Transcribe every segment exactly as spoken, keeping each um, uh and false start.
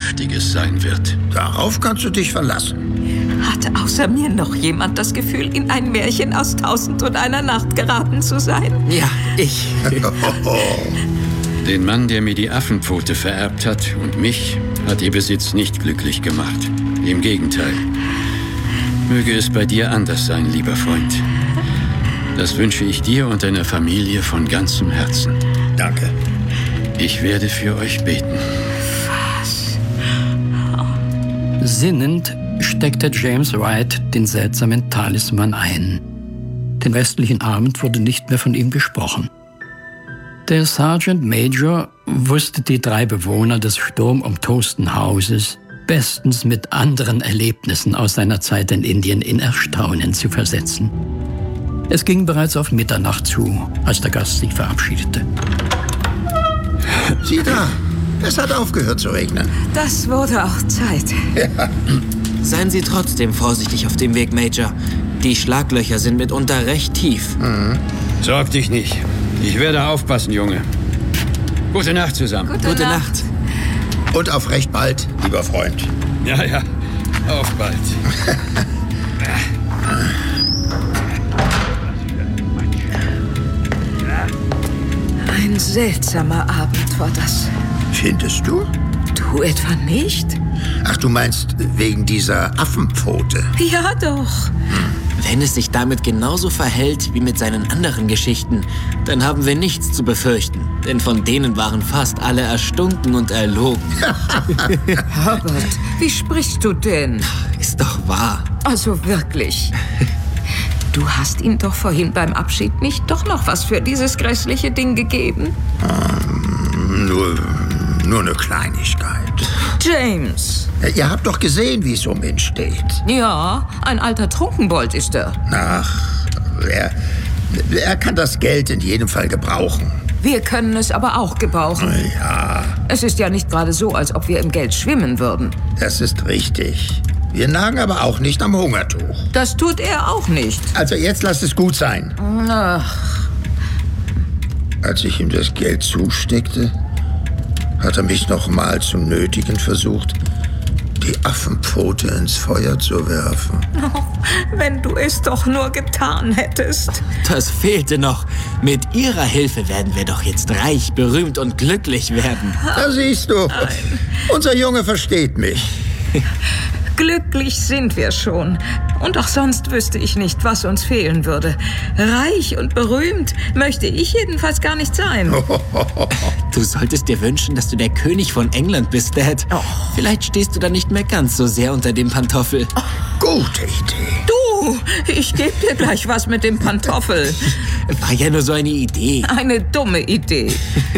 Vernünftiges sein wird. Darauf kannst du dich verlassen. Hat außer mir noch jemand das Gefühl, in ein Märchen aus Tausend und einer Nacht geraten zu sein? Ja, ich. Den Mann, der mir die Affenpfote vererbt hat und mich, hat ihr Besitz nicht glücklich gemacht. Im Gegenteil. Möge es bei dir anders sein, lieber Freund. Das wünsche ich dir und deiner Familie von ganzem Herzen. Danke. Ich werde für euch beten. Was? Sinnend steckte James Wright den seltsamen Talisman ein. Den restlichen Abend wurde nicht mehr von ihm gesprochen. Der Sergeant Major wusste die drei Bewohner des sturmumtosten Hauses bestens mit anderen Erlebnissen aus seiner Zeit in Indien in Erstaunen zu versetzen. Es ging bereits auf Mitternacht zu, als der Gast sich verabschiedete. Sieh da, es hat aufgehört zu regnen. Das wurde auch Zeit. Ja. Seien Sie trotzdem vorsichtig auf dem Weg, Major. Die Schlaglöcher sind mitunter recht tief. Mhm. Sorg dich nicht. Ich werde aufpassen, Junge. Gute Nacht zusammen. Gute, Gute Nacht. Nacht. Und auf recht bald, lieber Freund. Ja, ja. Auf bald. Ein seltsamer Abend war das. Findest du? Du etwa nicht? Ach, du meinst wegen dieser Affenpfote? Ja, doch. Wenn es sich damit genauso verhält wie mit seinen anderen Geschichten, dann haben wir nichts zu befürchten. Denn von denen waren fast alle erstunken und erlogen. Herbert, wie sprichst du denn? Ist doch wahr. Also wirklich. Du hast ihm doch vorhin beim Abschied nicht doch noch was für dieses grässliche Ding gegeben? Ähm, nur, nur eine Kleinigkeit. James. Ihr habt doch gesehen, wie es um ihn steht. Ja, ein alter Trunkenbold ist er. Ach, er, er kann das Geld in jedem Fall gebrauchen. Wir können es aber auch gebrauchen. Ja. Es ist ja nicht gerade so, als ob wir im Geld schwimmen würden. Das ist richtig. Wir nagen aber auch nicht am Hungertuch. Das tut er auch nicht. Also jetzt lasst es gut sein. Ach. Als ich ihm das Geld zusteckte, hat er mich noch mal zu nötigen versucht, die Affenpfote ins Feuer zu werfen. Oh, wenn du es doch nur getan hättest. Das fehlte noch. Mit Ihrer Hilfe werden wir doch jetzt reich, berühmt und glücklich werden. Da siehst du. Nein. Unser Junge versteht mich. Glücklich sind wir schon. Und auch sonst wüsste ich nicht, was uns fehlen würde. Reich und berühmt möchte ich jedenfalls gar nicht sein. Du solltest dir wünschen, dass du der König von England bist, Dad. Oh. Vielleicht stehst du dann nicht mehr ganz so sehr unter dem Pantoffel. Oh. Gute Idee. Du, ich gebe dir gleich was mit dem Pantoffel. War ja nur so eine Idee. Eine dumme Idee.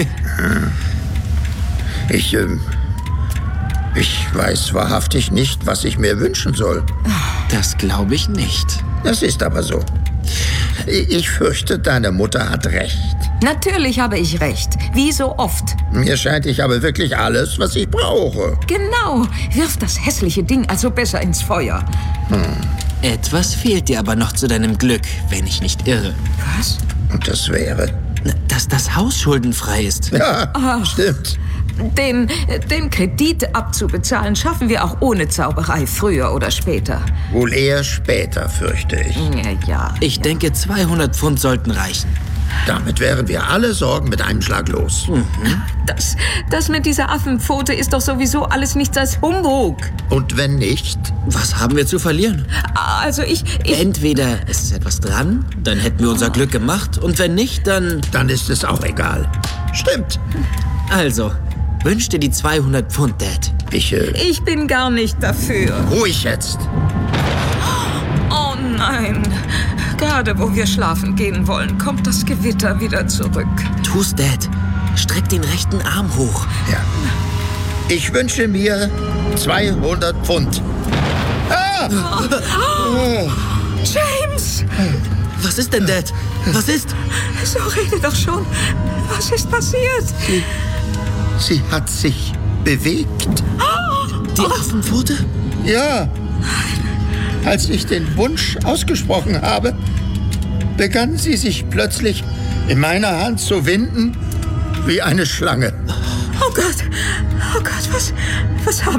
Ich, ähm... Ich weiß wahrhaftig nicht, was ich mir wünschen soll. Das glaube ich nicht. Das ist aber so. Ich fürchte, deine Mutter hat recht. Natürlich habe ich recht. Wie so oft. Mir scheint, ich habe wirklich alles, was ich brauche. Genau. Wirf das hässliche Ding also besser ins Feuer. Hm. Etwas fehlt dir aber noch zu deinem Glück, wenn ich nicht irre. Was? Und das wäre? Dass das Haus schuldenfrei ist. Ja, Ach. Stimmt. Den, den Kredit abzubezahlen schaffen wir auch ohne Zauberei, früher oder später. Wohl eher später, fürchte ich. Ja, ja. Ich ja. denke, zweihundert Pfund sollten reichen. Damit wären wir alle Sorgen mit einem Schlag los. Mhm. Das, das mit dieser Affenpfote ist doch sowieso alles nichts als Humbug. Und wenn nicht? Was haben wir zu verlieren? Also ich... ich Entweder es ist etwas dran, dann hätten wir unser oh. Glück gemacht. Und wenn nicht, dann... Dann ist es auch egal. Stimmt. Also... Wünsch dir die zweihundert Pfund, Dad. Ich, äh... Ich bin gar nicht dafür. Ruhig jetzt. Oh nein. Gerade wo wir schlafen gehen wollen, kommt das Gewitter wieder zurück. Tu's, Dad. Streck den rechten Arm hoch. Ja. Ich wünsche mir zweihundert Pfund. Ah! Oh. James! Was ist denn, Dad? Was ist? So rede doch schon. Was ist passiert? Sie... Sie hat sich bewegt. Die Affenpfote? Ja. Als ich den Wunsch ausgesprochen habe, begann sie sich plötzlich in meiner Hand zu winden wie eine Schlange. Oh Gott, oh Gott, was, was haben